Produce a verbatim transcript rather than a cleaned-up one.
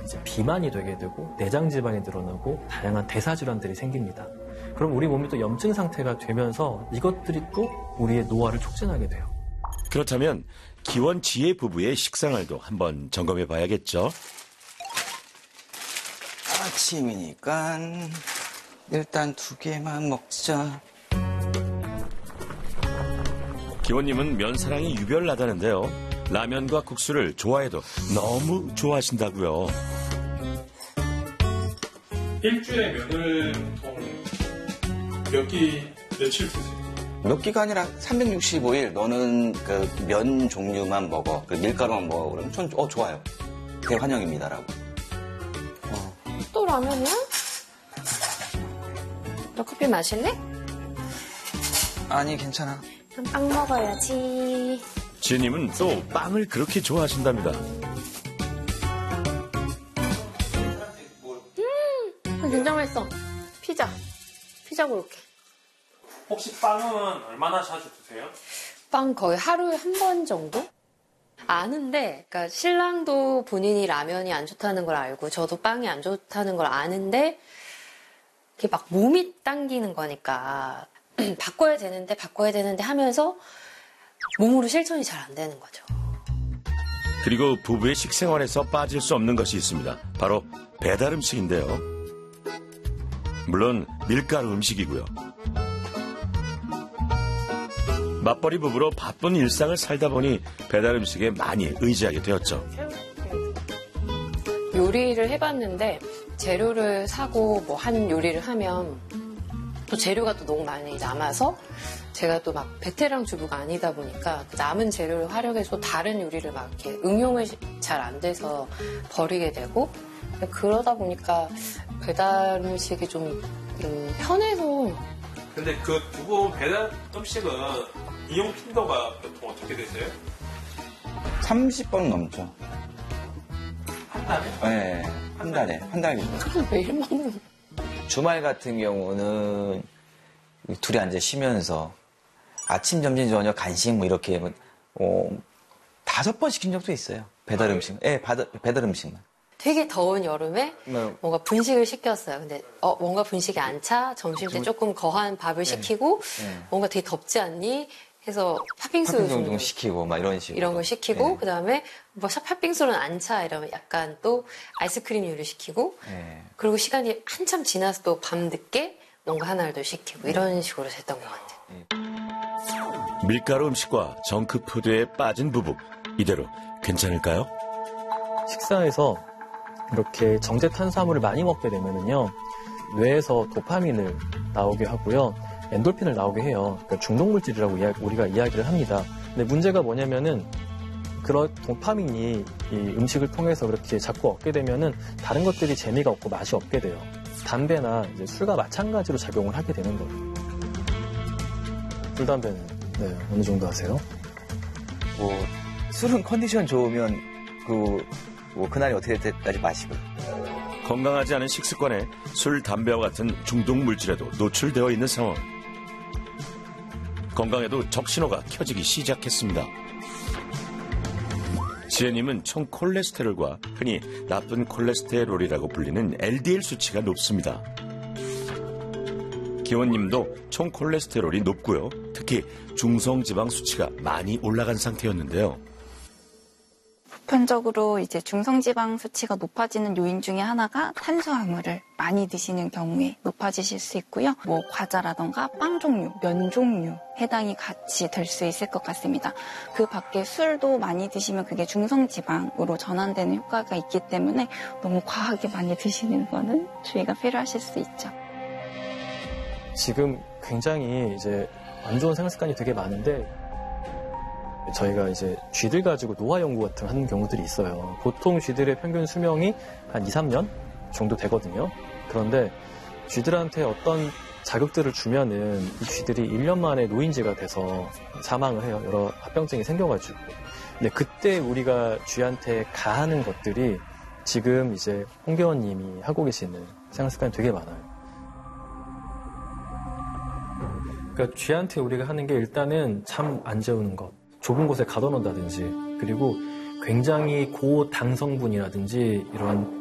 이제 비만이 되게 되고 내장 질환이 늘어나고 다양한 대사 질환들이 생깁니다. 그럼 우리 몸이 또 염증 상태가 되면서 이것들이 또 우리의 노화를 촉진하게 돼요. 그렇다면 기원지혜 부부의 식생활도 한번 점검해 봐야겠죠. 아침이니까 일단 두 개만 먹자. 기원님은 면사랑이 유별나다는데요. 라면과 국수를 좋아해도 너무 좋아하신다고요. 일주일에 면을 보통 몇 끼, 며칠 드세요? 몇 끼가 아니라 삼백육십오 일 너는 그 면 종류만 먹어. 그 밀가루만 먹어. 그러면 전 어, 좋아요. 대환영입니다라고. 어. 또 라면이야? 너 커피 마실래? 아니, 괜찮아. 그럼 빵 먹어야지. 지혜님은 또 빵을 그렇게 좋아하신답니다. 음, 진짜 맛있어. 피자. 피자 고를게. 혹시 빵은 얼마나 자주 드세요? 빵 거의 하루에 한 번 정도? 아는데, 그러니까 신랑도 본인이 라면이 안 좋다는 걸 알고 저도 빵이 안 좋다는 걸 아는데 이게 막 몸이 당기는 거니까 바꿔야 되는데 바꿔야 되는데 하면서 몸으로 실천이 잘 안 되는 거죠. 그리고 부부의 식생활에서 빠질 수 없는 것이 있습니다. 바로 배달 음식인데요. 물론 밀가루 음식이고요. 맞벌이 부부로 바쁜 일상을 살다 보니 배달 음식에 많이 의지하게 되었죠. 요리를 해봤는데 재료를 사고 뭐 한 요리를 하면 또 재료가 또 너무 많이 남아서 제가 또 막 베테랑 주부가 아니다 보니까 남은 재료를 활용해서 다른 요리를 막 이렇게 응용을 잘 안 돼서 버리게 되고 그러다 보니까 배달 음식이 좀 음, 편해서. 근데 그 부부 배달 음식은 이용 頻도가 보통 어떻게 되세요? 삼십 번 넘죠. 한 달에? 네, 한 달에. 한 달에. 그럼 매일 먹는. 주말 같은 경우는 둘이 앉아 쉬면서 아침, 점심, 저녁, 간식 뭐 이렇게 어, 다섯 번 시킨 적도 있어요. 배달 음식. 예, 네, 배달 음식만. 되게 더운 여름에 네. 뭔가 분식을 시켰어요. 근데 어, 뭔가 분식이 안 차? 점심 때 조금 거한 밥을 시키고 네. 뭔가 되게 덥지 않니? 해서 팥빙수 팥빙수 시키고 막 이런 식으로. 이런 걸 시키고 네. 그다음에 뭐 팥빙수는 안 차 이러면 약간 또 아이스크림류를 시키고 네. 그리고 시간이 한참 지나서 또 밤늦게 뭔가 하나를 더 시키고 이런 식으로 했던 것 같아요. 네. 밀가루 음식과 정크푸드에 빠진 부부. 이대로 괜찮을까요? 식사에서 이렇게 정제 탄수화물을 많이 먹게 되면은요, 뇌에서 도파민을 나오게 하고요, 엔돌핀을 나오게 해요. 그러니까 중독물질이라고 이야, 우리가 이야기를 합니다. 근데 문제가 뭐냐면은 그런 도파민이 이 음식을 통해서 그렇게 자꾸 얻게 되면은 다른 것들이 재미가 없고 맛이 없게 돼요. 담배나 이제 술과 마찬가지로 작용을 하게 되는 거예요. 술, 담배는 네, 어느 정도 하세요? 뭐 술은 컨디션 좋으면 그 뭐 그날이 어떻게 될 때까지 마시고. 건강하지 않은 식습관에 술, 담배와 같은 중독 물질에도 노출되어 있는 상황. 건강에도 적신호가 켜지기 시작했습니다. 지혜님은 총 콜레스테롤과 흔히 나쁜 콜레스테롤이라고 불리는 엘디엘 수치가 높습니다. 기원님도 총 콜레스테롤이 높고요. 특히 중성지방 수치가 많이 올라간 상태였는데요. 보편적으로 이제 중성지방 수치가 높아지는 요인 중에 하나가 탄수화물을 많이 드시는 경우에 높아지실 수 있고요. 뭐 과자라던가 빵 종류, 면 종류 해당이 같이 될 수 있을 것 같습니다. 그 밖에 술도 많이 드시면 그게 중성지방으로 전환되는 효과가 있기 때문에 너무 과하게 많이 드시는 거는 주의가 필요하실 수 있죠. 지금 굉장히 이제 안 좋은 생활 습관이 되게 많은데 저희가 이제 쥐들 가지고 노화 연구 같은 거 하는 경우들이 있어요. 보통 쥐들의 평균 수명이 한 이, 삼 년 정도 되거든요. 그런데 쥐들한테 어떤 자극들을 주면은 이 쥐들이 일 년 만에 노인지가 돼서 사망을 해요. 여러 합병증이 생겨가지고. 근데 그때 우리가 쥐한테 가하는 것들이 지금 이제 홍계원님이 하고 계시는 생활 습관이 되게 많아요. 그러니까 쥐한테 우리가 하는 게 일단은 잠 안 재우는 것, 좁은 곳에 가둬놓는다든지, 그리고 굉장히 고당 성분이라든지 이런